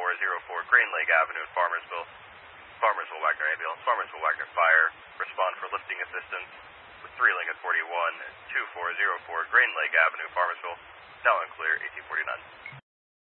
2404 Green Lake Avenue, Farmersville. Farmersville Wagner Ambulance, Farmersville Wagner Fire. Respond for lifting assistance with 3 Lincoln 41, 2404 Green Lake Avenue, Farmersville. Now unclear, 1849.